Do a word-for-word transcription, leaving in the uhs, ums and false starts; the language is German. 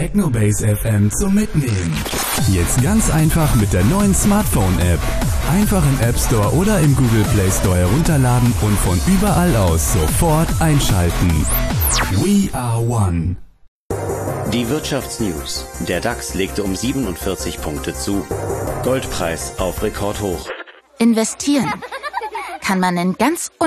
Technobase F M zum Mitnehmen. Jetzt ganz einfach mit der neuen Smartphone-App. Einfach im App Store oder im Google Play Store herunterladen und von überall aus sofort einschalten. We are one. Die Wirtschaftsnews. Der DAX legte um siebenundvierzig Punkte zu. Goldpreis auf Rekordhoch. Investieren kann man in ganz